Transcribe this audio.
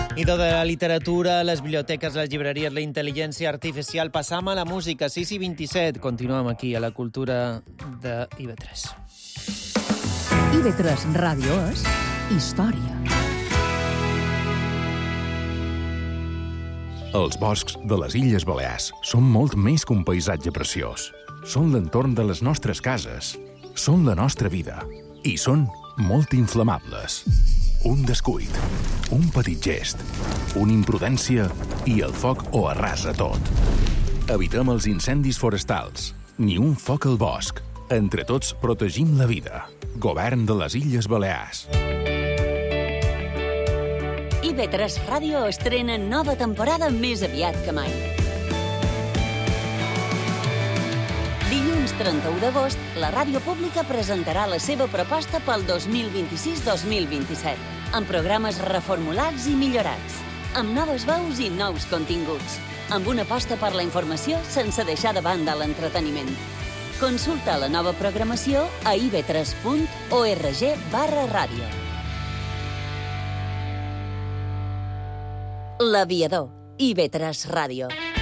I de la literatura, les biblioteques, les llibreries, la intel·ligència artificial, passam a la música. 6 i 27. Continuem aquí, a la cultura de IB3. IB3 Ràdio és història. Els boscs de les Illes Balears són molt més que un paisatge preciós. Són l'entorn de les nostres cases, són la nostra vida i són molt inflamables. Un descuit, un petit gest, una imprudència i el foc ho arrasa tot. Evitem els incendis forestals, ni un foc al bosc. Entre tots protegim la vida. Govern de les Illes Balears. IB3 Ràdio estrena nova temporada més aviat que mai. Dilluns 31 d'agost, la ràdio pública presentarà la seva proposta pel 2026-2027, amb programes reformulats i millorats, amb noves veus i nous continguts, amb una aposta per la informació sense deixar de banda l'entreteniment. Consulta la nova programació a ib3.org/ràdio. L'Aviador, IB3 Ràdio.